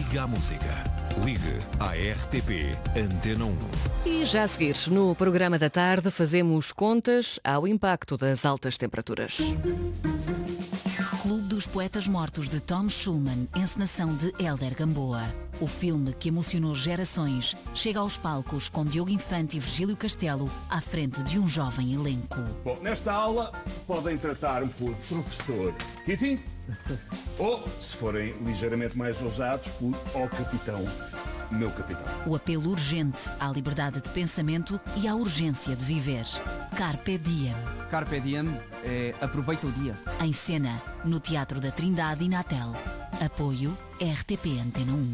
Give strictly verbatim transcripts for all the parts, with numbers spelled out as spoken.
Liga à música. Ligue à R T P Antena um. E já a seguir, no programa da tarde, fazemos contas ao impacto das altas temperaturas. Clube dos Poetas Mortos de Tom Schulman, encenação de Hélder Gamboa. O filme que emocionou gerações chega aos palcos com Diogo Infante e Virgílio Castelo à frente de um jovem elenco. Bom, nesta aula podem tratar-me por professor Kitty ou, se forem ligeiramente mais ousados, por ó capitão, meu capitão. O apelo urgente à liberdade de pensamento e à urgência de viver. Carpe Diem. Carpe Diem é aproveita o dia. Em cena, no Teatro da Trindade e Natel. Apoio R T P Antena um.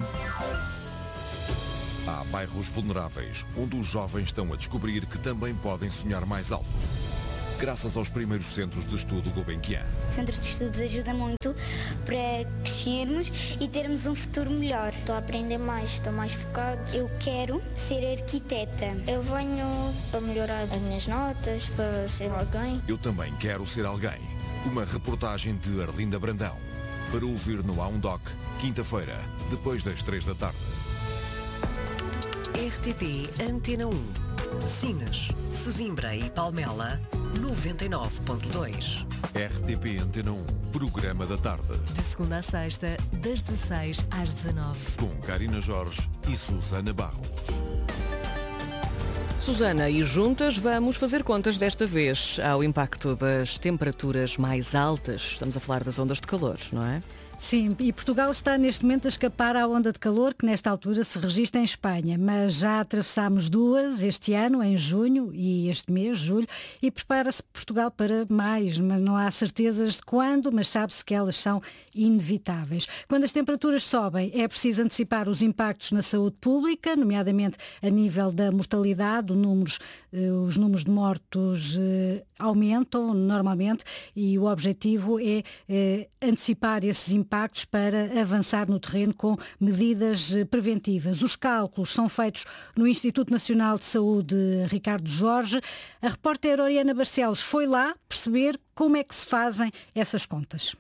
Há bairros vulneráveis, onde os jovens estão a descobrir que também podem sonhar mais alto. Graças aos primeiros centros de estudo Gulbenkian. Centros de estudos ajuda muito para crescermos e termos um futuro melhor. Estou a aprender mais, estou mais focado. Eu quero ser arquiteta. Eu venho para melhorar as minhas notas, para ser alguém. Eu também quero ser alguém. Uma reportagem de Arlinda Brandão. Para ouvir no A um Doc, quinta-feira, depois das três da tarde. R T P Antena um. Sines, Sesimbra e Palmela, noventa e nove ponto dois. R T P Antena um, programa da tarde. De segunda a sexta, das dezesseis às dezenove. Com Karina Jorge e Susana Barros. Susana, e juntas vamos fazer contas desta vez ao impacto das temperaturas mais altas. Estamos a falar das ondas de calor, não é? Sim, e Portugal está neste momento a escapar à onda de calor que nesta altura se registra em Espanha, mas já atravessámos duas este ano, em junho e este mês, julho, e prepara-se Portugal para mais, mas não há certezas de quando, mas sabe-se que elas são inevitáveis. Quando as temperaturas sobem, é preciso antecipar os impactos na saúde pública, nomeadamente a nível da mortalidade, os números, os números de mortos aumentam normalmente e o objetivo é antecipar esses impactos impactos para avançar no terreno com medidas preventivas. Os cálculos são feitos no Instituto Nacional de Saúde Ricardo Jorge. A repórter Oriana Barcelos foi lá perceber como é que se fazem essas contas.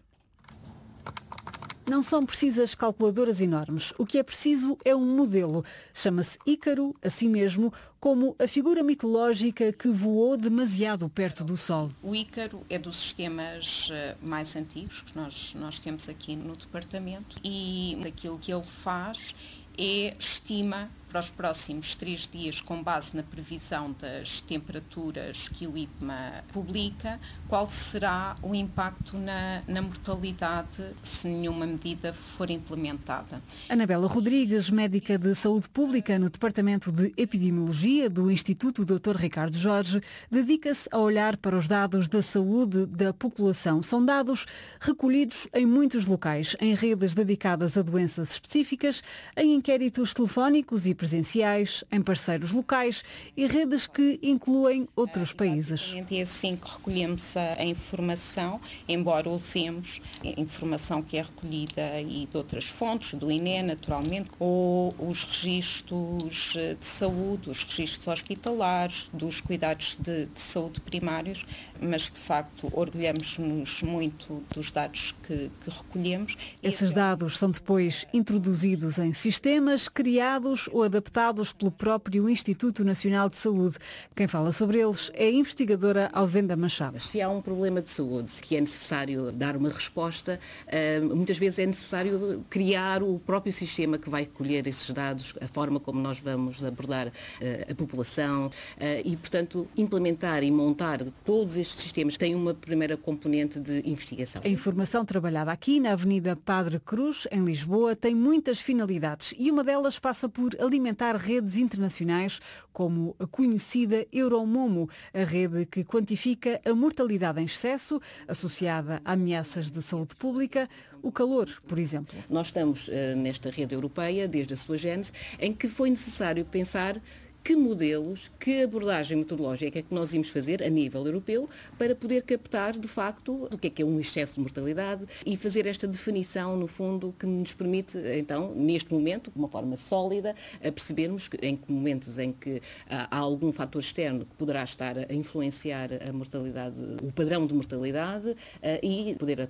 Não são precisas calculadoras enormes. O que é preciso é um modelo. Chama-se Ícaro, assim mesmo, como a figura mitológica que voou demasiado perto do Sol. O Ícaro é dos sistemas mais antigos que nós, nós temos aqui no departamento e aquilo que ele faz é estima para os próximos três dias, com base na previsão das temperaturas que o I P M A publica, qual será o impacto na, na mortalidade se nenhuma medida for implementada. Anabela Rodrigues, médica de saúde pública no Departamento de Epidemiologia do Instituto doutor Ricardo Jorge, dedica-se a olhar para os dados da saúde da população. São dados recolhidos em muitos locais, em redes dedicadas a doenças específicas, em inquéritos telefónicos e presenciais, em parceiros locais e redes que incluem outros países. É assim que recolhemos a, a informação, embora usemos a informação que é recolhida e de outras fontes, do I N E, naturalmente, ou os registros de saúde, os registros hospitalares, dos cuidados de, de saúde primários, mas de facto orgulhamos-nos muito dos dados que, que recolhemos. Esses dados são depois introduzidos em sistemas criados ou adaptados pelo próprio Instituto Nacional de Saúde. Quem fala sobre eles é a investigadora Ausenda Machado. Se há um problema de saúde que é necessário dar uma resposta, muitas vezes é necessário criar o próprio sistema que vai colher esses dados, a forma como nós vamos abordar a população e, portanto, implementar e montar todos estes sistemas que têm uma primeira componente de investigação. A informação trabalhada aqui na Avenida Padre Cruz, em Lisboa, tem muitas finalidades e uma delas passa por alimentar redes internacionais como a conhecida Euromomo, a rede que quantifica a mortalidade em excesso associada a ameaças de saúde pública, o calor, por exemplo. Nós estamos uh, nesta rede europeia desde a sua gênese, em que foi necessário pensar que modelos, que abordagem metodológica é que nós íamos fazer a nível europeu para poder captar, de facto, o que é que é um excesso de mortalidade e fazer esta definição, no fundo, que nos permite, então, neste momento, de uma forma sólida, a percebermos que, em momentos em que há algum fator externo que poderá estar a influenciar a mortalidade, o padrão de mortalidade e poder atuar.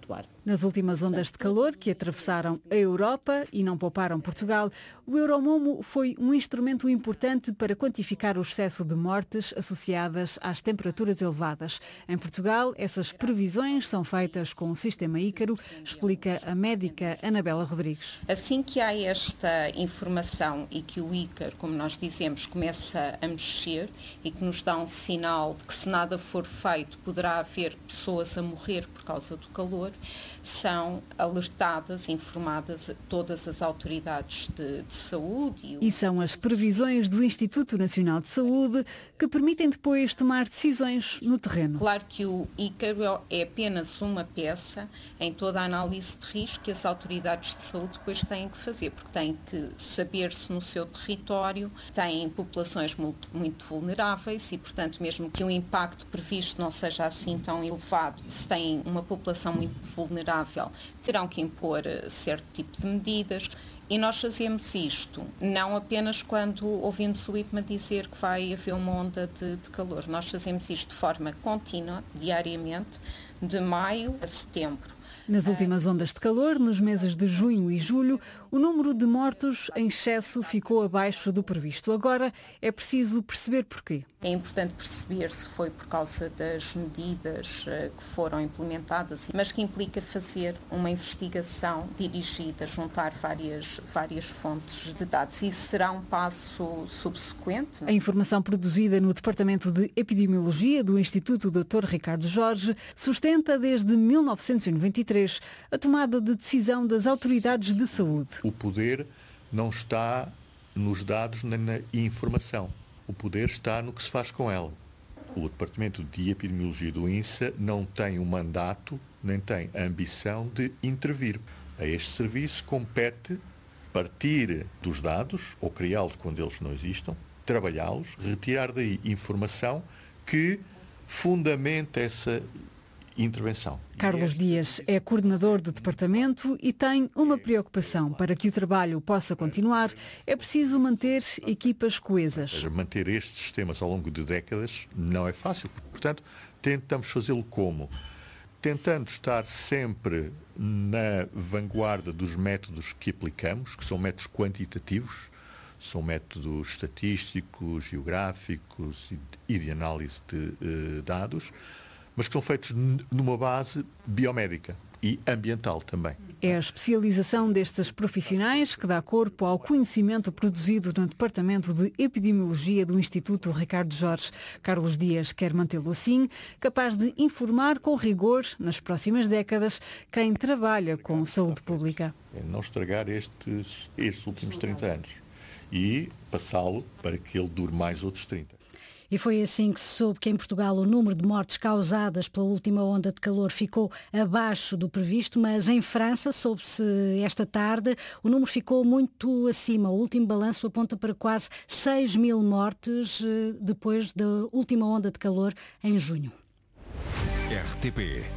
Nas últimas ondas de calor que atravessaram a Europa e não pouparam Portugal, o Euromomo foi um instrumento importante para quantificar o excesso de mortes associadas às temperaturas elevadas. Em Portugal, essas previsões são feitas com o sistema Ícaro, explica a médica Anabela Rodrigues. Assim que há esta informação e que o Ícaro, como nós dizemos, começa a mexer e que nos dá um sinal de que se nada for feito poderá haver pessoas a morrer por causa do calor, são alertadas, informadas todas as autoridades de, de saúde. E são as previsões do Instituto Nacional de Saúde que permitem depois tomar decisões no terreno. Claro que o Ícaro é apenas uma peça em toda a análise de risco que as autoridades de saúde depois têm que fazer, porque têm que saber se no seu território têm populações muito, muito vulneráveis e, portanto, mesmo que o impacto previsto não seja assim tão elevado, se têm uma população muito vulnerável, terão que impor certo tipo de medidas. E nós fazemos isto não apenas quando ouvimos o I P M A dizer que vai haver uma onda de, de calor. Nós fazemos isto de forma contínua, diariamente, de maio a setembro. Nas últimas ondas de calor, nos meses de junho e julho, o número de mortos em excesso ficou abaixo do previsto. Agora é preciso perceber porquê. É importante perceber se foi por causa das medidas que foram implementadas, mas que implica fazer uma investigação dirigida, juntar várias, várias fontes de dados. Isso será um passo subsequente. A informação produzida no Departamento de Epidemiologia do Instituto doutor Ricardo Jorge sustenta desde mil novecentos e noventa e três a tomada de decisão das autoridades de saúde. O poder não está nos dados nem na informação. O poder está no que se faz com ela. O Departamento de Epidemiologia do I N S A não tem o mandato, nem tem a ambição de intervir. A este serviço compete partir dos dados, ou criá-los quando eles não existam, trabalhá-los, retirar daí informação que fundamente essa intervenção. Carlos Dias é coordenador do departamento e tem uma preocupação. Para que o trabalho possa continuar, é preciso manter equipas coesas. Manter estes sistemas ao longo de décadas não é fácil. Portanto, tentamos fazê-lo como? Tentando estar sempre na vanguarda dos métodos que aplicamos, que são métodos quantitativos, são métodos estatísticos, geográficos e de análise de uh, dados, mas que são feitos numa base biomédica e ambiental também. É a especialização destes profissionais que dá corpo ao conhecimento produzido no Departamento de Epidemiologia do Instituto Ricardo Jorge. Carlos Dias quer mantê-lo assim, capaz de informar com rigor, nas próximas décadas, quem trabalha com saúde pública. É não estragar estes, estes últimos trinta anos e passá-lo para que ele dure mais outros trinta. E foi assim que se soube que em Portugal o número de mortes causadas pela última onda de calor ficou abaixo do previsto, mas em França, soube-se esta tarde, o número ficou muito acima. O último balanço aponta para quase seis mil mortes depois da última onda de calor em junho. R T P